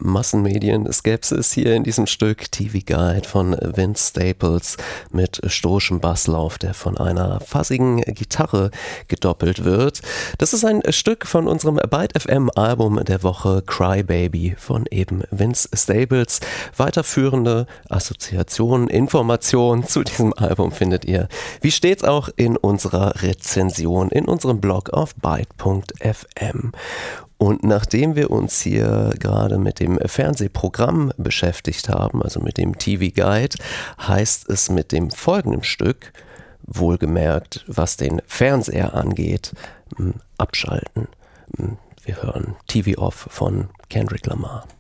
Massenmedien. Es gäbe es hier in diesem Stück TV Guide von Vince Staples mit stoischem Basslauf, der von einer fassigen Gitarre gedoppelt wird. Das ist ein Stück von unserem Byte FM Album der Woche Cry Baby von eben Vince Staples. Weiterführende Assoziationen, Informationen zu diesem Album findet ihr, wie stets auch in unserer Rezension, in unserem Blog auf byte.fm. Und nachdem wir uns hier gerade mit dem Fernsehprogramm beschäftigt haben, also mit dem TV Guide, heißt es mit dem folgenden Stück, wohlgemerkt, was den Fernseher angeht, abschalten. Wir hören TV Off von Kendrick Lamar.